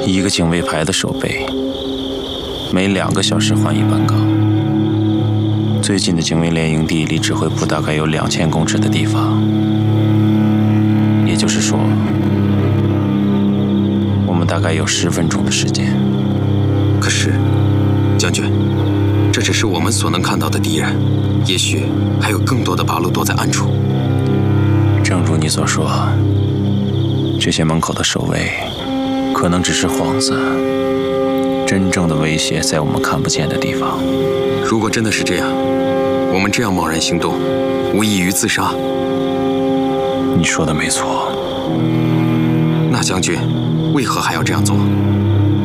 一个警卫排的守备，每2个小时换一班岗。最近的警卫连营地离指挥部大概有2000公尺的地方，也就是说，我们大概有10分钟的时间。 可是，将军，这只是我们所能看到的敌人，也许还有更多的八路躲在暗处。 正如你所说，这些门口的守卫可能只是幌子，真正的威胁在我们看不见的地方。 如果真的是这样，我们这样贸然行动，无异于自杀。 你说的没错。 那将军为何还要这样做？